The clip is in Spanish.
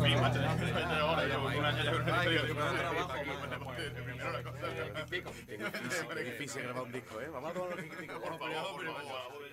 fin, macho, ya ahora, llevo un año ya con el Ay, estudio. que Digo, trabajo, primero la cosa. Qué difícil grabar un disco, ¿eh? Vamos a tomar unos pico, por favor.